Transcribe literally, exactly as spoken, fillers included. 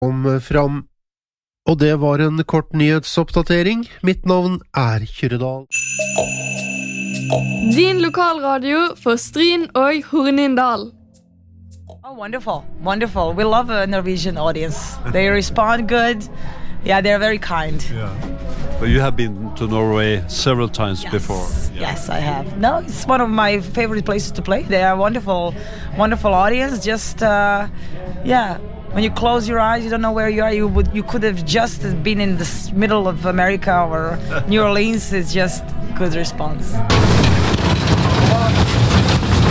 kom fram. Og det var en kort nyhetsoppdatering. Mitt navn er Kyrredal. Din lokalradio for Stryn og Hornindal. Oh, wonderful, wonderful. We love a Norwegian audience. They respond good. Yeah, they're very kind. Yeah. But you have been to Norway several times Yes. before. Yeah. Yes, I have. No, it's one of my favorite places to play. They are wonderful, wonderful audience. Just, uh, yeah. When you close your eyes, you don't know where you are. You would, you could have just been in the s- middle of America or New Orleans. It's just good response.